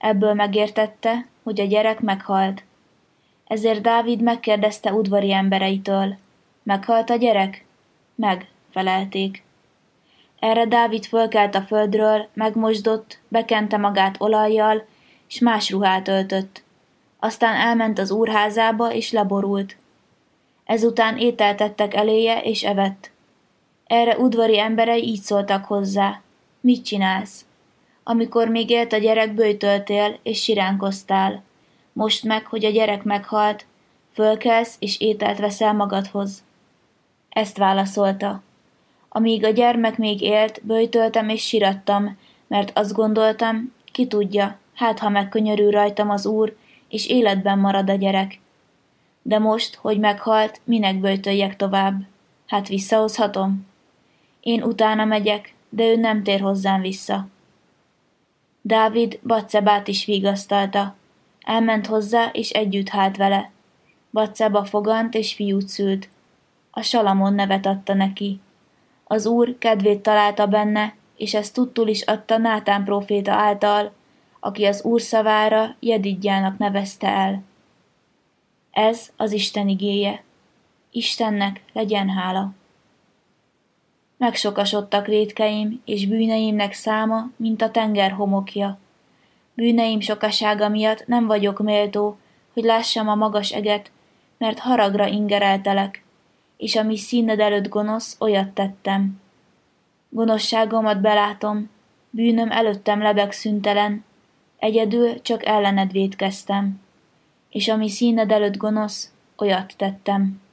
Ebből megértette, hogy a gyerek meghalt. Ezért Dávid megkérdezte udvari embereitől, meghalt a gyerek? Meg, felelték. Erre Dávid fölkelt a földről, megmosdott, bekente magát olajjal, és más ruhát öltött. Aztán elment az úrházába, és leborult. Ezután ételt tettek eléje, és evett. Erre udvari emberei így szóltak hozzá. Mit csinálsz? Amikor még élt a gyerek, böjtöltél, és siránkoztál. Most meg, hogy a gyerek meghalt, fölkelsz, és ételt veszel magadhoz. Ezt válaszolta. Amíg a gyermek még élt, böjtöltem és sirattam, mert azt gondoltam, ki tudja, hát ha megkönyörül rajtam az Úr, és életben marad a gyerek. De most, hogy meghalt, minek böjtöljek tovább? Hát visszahozhatom? Én utána megyek, de ő nem tér hozzám vissza. Dávid Batszebát is vigasztalta. Elment hozzá, és együtt hált vele. Batszeba fogant és fiút szült. A Salamon nevet adta neki. Az Úr kedvét találta benne, és ezt tudtul is adta Nátán próféta által, aki az Úr szavára Jedidjának nevezte el. Ez az Isten igéje. Istennek legyen hála. Megsokasodtak vétkeim, és bűneimnek száma, mint a tenger homokja. Bűneim sokasága miatt nem vagyok méltó, hogy lássam a magas eget, mert haragra ingereltelek, és ami színed előtt gonosz, olyat tettem. Gonoszságomat belátom, bűnöm előttem lebeg szüntelen, egyedül csak ellened vétkeztem, és ami színed előtt gonosz, olyat tettem.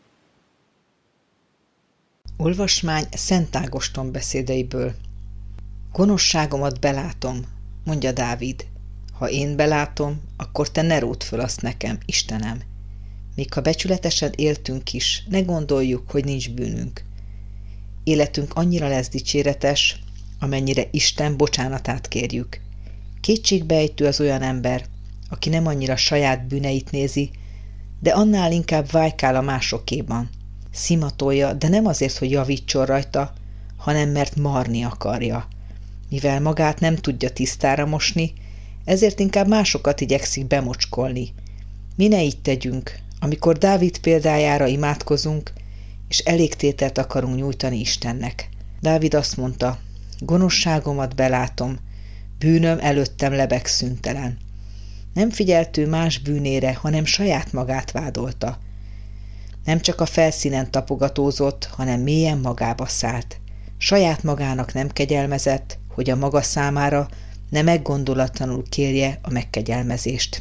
Olvasmány Szent Ágoston beszédeiből. Gonoszságomat belátom, mondja Dávid. Ha én belátom, akkor te ne ródd föl azt nekem, Istenem. Még ha becsületesen éltünk is, ne gondoljuk, hogy nincs bűnünk. Életünk annyira lesz dicséretes, amennyire Isten bocsánatát kérjük. Kétségbeejtő az olyan ember, aki nem annyira saját bűneit nézi, de annál inkább vájkál a másokéban. Szimatolja, de nem azért, hogy javítson rajta, hanem mert marni akarja. Mivel magát nem tudja tisztára mosni, ezért inkább másokat igyekszik bemocskolni. Mi ne így tegyünk, amikor Dávid példájára imádkozunk, és elégtételt akarunk nyújtani Istennek. Dávid azt mondta, gonoszságomat belátom, bűnöm előttem lebeg szüntelen. Nem figyelt ő más bűnére, hanem saját magát vádolta. Nem csak a felszínen tapogatózott, hanem mélyen magába szállt. Saját magának nem kegyelmezett, hogy a maga számára ne meggondolatlanul kérje a megkegyelmezést.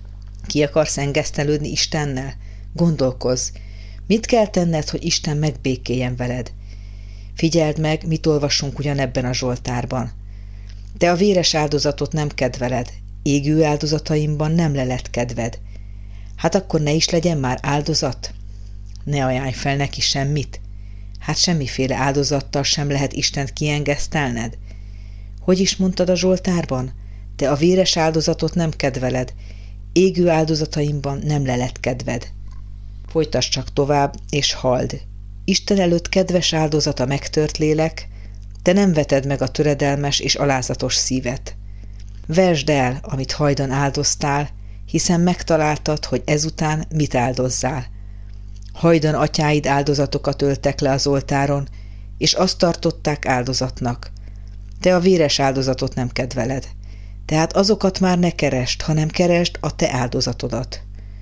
Ki akarsz engesztelődni Istennel? Gondolkozz! Mit kell tenned, hogy Isten megbékéljen veled? Figyeld meg, mit olvasunk ugyanebben a Zsoltárban. Te a véres áldozatot nem kedveled, égő áldozataimban nem lelett kedved. Hát akkor ne is legyen már áldozat? Ne ajánlj fel neki semmit? Hát semmiféle áldozattal sem lehet Istent kiengesztelned. Hogy is mondtad a Zsoltárban? Te a véres áldozatot nem kedveled, égő áldozataimban nem lelett kedved. Folytasd csak tovább, és halld. Isten előtt kedves áldozat a megtört lélek, te nem veted meg a töredelmes és alázatos szívet. Versd el, amit hajdan áldoztál, hiszen megtaláltad, hogy ezután mit áldozzál. Hajdan atyáid áldozatokat öltek le az oltáron, és azt tartották áldozatnak. Te a véres áldozatot nem kedveled, tehát azokat már ne keresd, hanem keresd a te áldozatodat.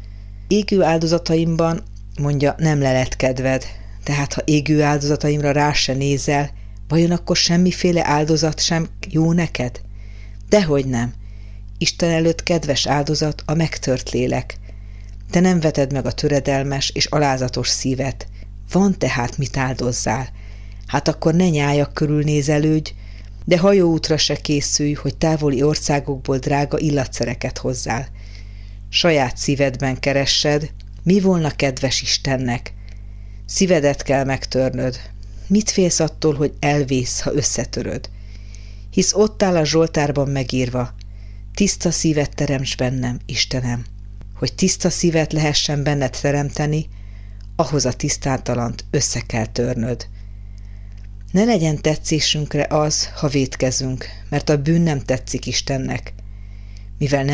Égő áldozataimban, mondja, nem lelett kedved, tehát ha égő áldozataimra rá se nézel, vajon akkor semmiféle áldozat sem jó neked? Dehogy nem. Isten előtt kedves áldozat a megtört lélek. Te nem veted meg a töredelmes és alázatos szívet. Van tehát mit áldozzál. Hát akkor ne nyájak körül nézelődj, de hajóútra se készülj, hogy távoli országokból drága illatszereket hozzál. Saját szívedben keressed, mi volna kedves Istennek. Szívedet kell megtörnöd. Mit félsz attól, hogy elvész, ha összetöröd? Hisz ott áll a Zsoltárban megírva, tiszta szívet teremts bennem, Istenem. Hogy tiszta szívet lehessen benned teremteni, ahhoz a tisztátalant össze kell törnöd. Ne legyen tetszésünkre az, ha vétkezünk, mert a bűn nem tetszik Istennek. Mivel